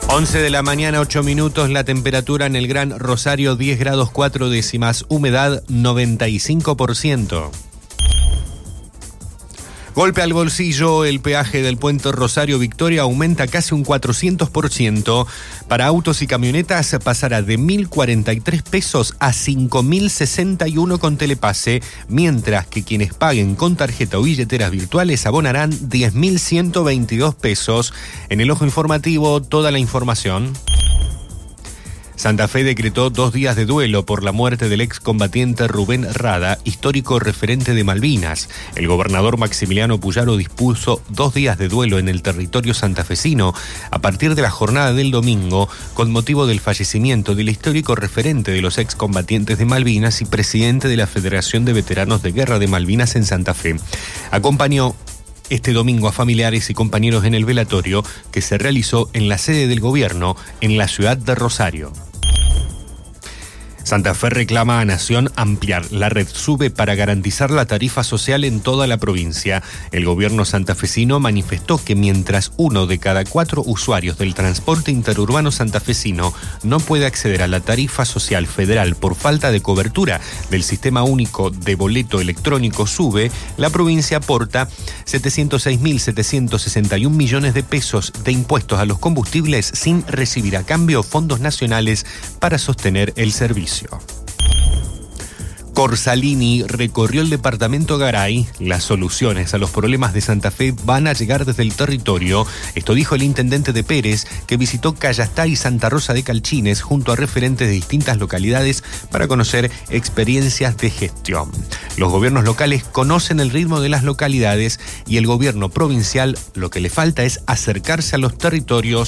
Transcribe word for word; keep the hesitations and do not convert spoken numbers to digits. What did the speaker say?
once de la mañana, ocho minutos, la temperatura en el Gran Rosario, diez grados cuatro décimas, humedad noventa y cinco por ciento. Golpe al bolsillo, el peaje del puente Rosario Victoria aumenta casi un cuatrocientos por ciento. Para autos y camionetas pasará de mil cuarenta y tres pesos a cinco mil sesenta y uno con telepase, mientras que quienes paguen con tarjeta o billeteras virtuales abonarán diez mil ciento veintidós pesos. En el ojo informativo, toda la información. Santa Fe decretó dos días de duelo por la muerte del excombatiente Rubén Rada, histórico referente de Malvinas. El gobernador Maximiliano Puyaro dispuso dos días de duelo en el territorio santafesino a partir de la jornada del domingo, con motivo del fallecimiento del histórico referente de los excombatientes de Malvinas y presidente de la Federación de Veteranos de Guerra de Malvinas en Santa Fe. Acompañó este domingo a familiares y compañeros en el velatorio que se realizó en la sede del gobierno en la ciudad de Rosario. Santa Fe reclama a Nación ampliar la red SUBE para garantizar la tarifa social en toda la provincia. El gobierno santafesino manifestó que mientras uno de cada cuatro usuarios del transporte interurbano santafesino no puede acceder a la tarifa social federal por falta de cobertura del sistema único de boleto electrónico SUBE, la provincia aporta setecientos seis mil setecientos sesenta y un millones de pesos de impuestos a los combustibles sin recibir a cambio fondos nacionales para sostener el servicio. Corsalini recorrió el departamento Garay. Las soluciones a los problemas de Santa Fe van a llegar desde el territorio. Esto dijo el intendente de Pérez, que visitó Cayastá y Santa Rosa de Calchines junto a referentes de distintas localidades para conocer experiencias de gestión. Los gobiernos locales conocen el ritmo de las localidades y el gobierno provincial lo que le falta es acercarse a los territorios